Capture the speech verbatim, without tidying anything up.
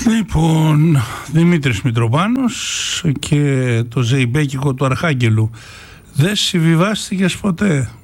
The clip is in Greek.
Λοιπόν, Δημήτρης Μητροπάνος και το ζεϊμπέκικο του Αρχάγγελου. Δεν συμβιβάστηκες ποτέ.